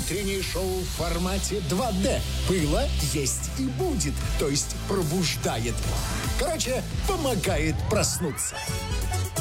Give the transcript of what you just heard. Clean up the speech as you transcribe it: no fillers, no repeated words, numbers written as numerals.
Утреннее шоу в формате 2D. Было, есть и будет. То есть пробуждает. Короче, помогает проснуться.